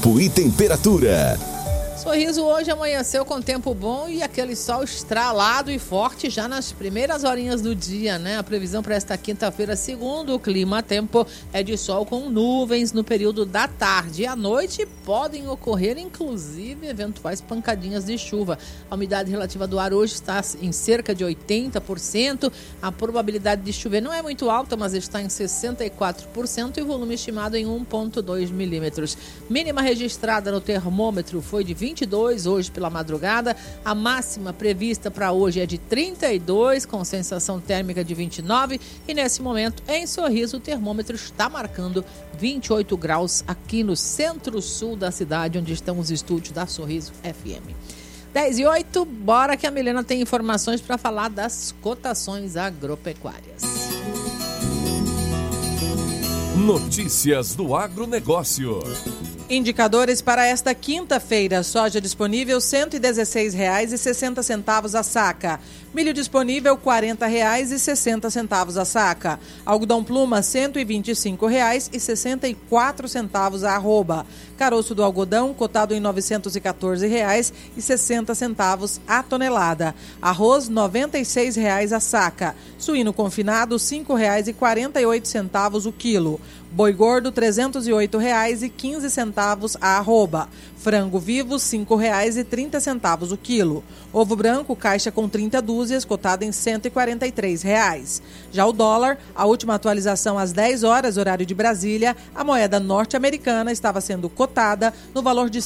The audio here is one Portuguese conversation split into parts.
Tempo e temperatura. Sorriso hoje amanheceu com tempo bom e aquele sol estralado e forte já nas primeiras horinhas do dia, né? A previsão para esta quinta-feira, segundo o clima-tempo, é de sol com nuvens no período da tarde. E à noite podem ocorrer, inclusive, eventuais pancadinhas de chuva. A umidade relativa do ar hoje está em cerca de 80%. A probabilidade de chover não é muito alta, mas está em 64% e o volume estimado em 1,2 milímetros. Mínima registrada no termômetro foi de 22 hoje pela madrugada. A máxima prevista para hoje é de 32, com sensação térmica de 29. E nesse momento, em Sorriso, o termômetro está marcando 28 graus aqui no centro-sul da cidade, onde estão os estúdios da Sorriso FM. 10:08, bora que a Milena tem informações para falar das cotações agropecuárias. Notícias do agronegócio. Indicadores para esta quinta-feira: soja disponível R$ 116,60 a saca. Milho disponível R$ 40,60 a saca. Algodão pluma R$ 125,64 a arroba. Caroço do algodão cotado em R$ 914,60 a tonelada. Arroz R$ 96,00 a saca. Suíno confinado R$ 5,48 o quilo. Boi gordo R$ 308,15 a arroba. Frango vivo R$ 5,30 o quilo. Ovo branco, caixa com 30 dúzias, cotado em R$ 143,00. Já o dólar, a última atualização às 10 horas, horário de Brasília, a moeda norte-americana estava sendo cotada no valor de R$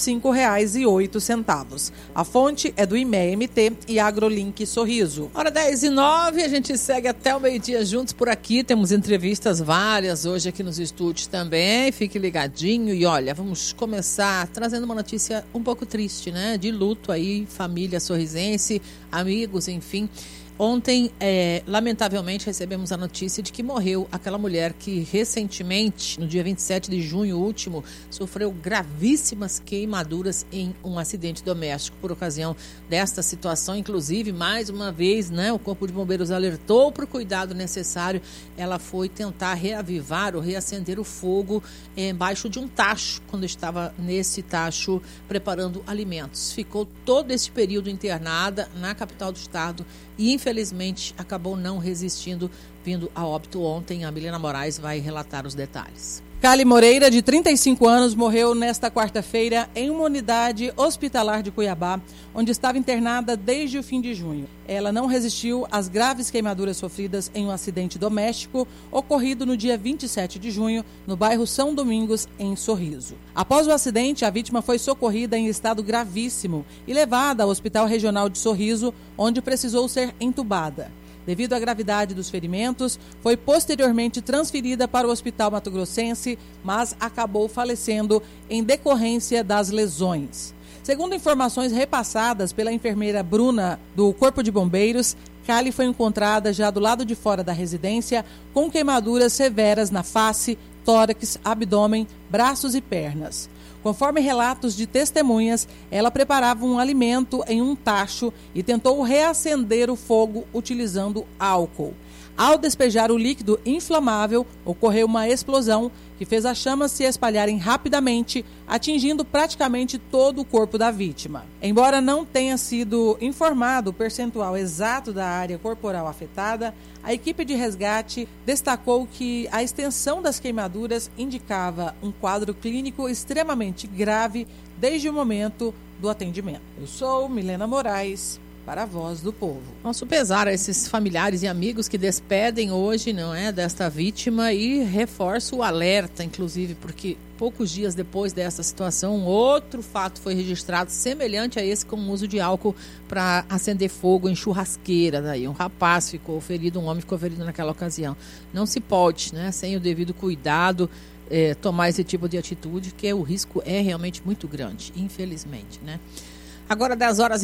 5,08. A fonte é do IMEA-MT e AgroLink Sorriso. Hora 10:09, a gente segue até o meio-dia juntos por aqui. Temos entrevistas várias hoje aqui nos estúdios também. Fique ligadinho e olha, vamos começar trazendo uma notícia um pouco triste, né? De luto aí, família sorrisense, amigos, enfim. Ontem, lamentavelmente, recebemos a notícia de que morreu aquela mulher que recentemente, no dia 27 de junho último, sofreu gravíssimas queimaduras em um acidente doméstico. Por ocasião desta situação, inclusive, mais uma vez, né, o Corpo de Bombeiros alertou para o cuidado necessário. Ela foi tentar reavivar ou reacender o fogo embaixo de um tacho, quando estava nesse tacho preparando alimentos. Ficou todo esse período internada na capital do estado e, infelizmente, acabou não resistindo, vindo a óbito ontem. A Milena Moraes vai relatar os detalhes. Cali Moreira, de 35 anos, morreu nesta quarta-feira em uma unidade hospitalar de Cuiabá, onde estava internada desde o fim de junho. Ela não resistiu às graves queimaduras sofridas em um acidente doméstico ocorrido no dia 27 de junho, no bairro São Domingos, em Sorriso. Após o acidente, a vítima foi socorrida em estado gravíssimo e levada ao Hospital Regional de Sorriso, onde precisou ser entubada. Devido à gravidade dos ferimentos, foi posteriormente transferida para o Hospital Mato Grossense, mas acabou falecendo em decorrência das lesões. Segundo informações repassadas pela enfermeira Bruna, do Corpo de Bombeiros, Cali foi encontrada já do lado de fora da residência com queimaduras severas na face, tórax, abdômen, braços e pernas. Conforme relatos de testemunhas, ela preparava um alimento em um tacho e tentou reacender o fogo utilizando álcool. Ao despejar o líquido inflamável, ocorreu uma explosão que fez as chamas se espalharem rapidamente, atingindo praticamente todo o corpo da vítima. Embora não tenha sido informado o percentual exato da área corporal afetada, a equipe de resgate destacou que a extensão das queimaduras indicava um quadro clínico extremamente grave desde o momento do atendimento. Eu sou Milena Moraes, para a Voz do Povo. Nosso pesar a esses familiares e amigos que despedem hoje, não é, desta vítima, e reforço o alerta, inclusive, porque poucos dias depois dessa situação, um outro fato foi registrado semelhante a esse, com o uso de álcool para acender fogo em churrasqueira. Daí um rapaz ficou ferido, um homem ficou ferido naquela ocasião. Não se pode, né, sem o devido cuidado, tomar esse tipo de atitude, que o risco é realmente muito grande, infelizmente, né? Agora,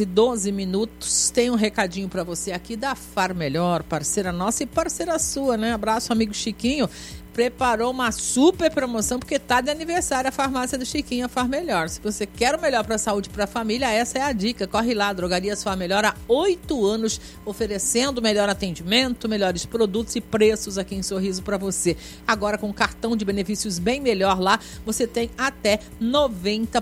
10h12, tem um recadinho para você aqui da Far Melhor, parceira nossa e parceira sua, né? Abraço, amigo Chiquinho. Preparou uma super promoção, porque tá de aniversário a farmácia do Chiquinho, a Far Melhor. Se você quer o melhor para a saúde e para a família, essa é a dica. Corre lá, Drogarias Far Melhor, há 8 anos, oferecendo melhor atendimento, melhores produtos e preços aqui em Sorriso para você. Agora, com cartão de benefícios bem melhor lá, você tem até 90%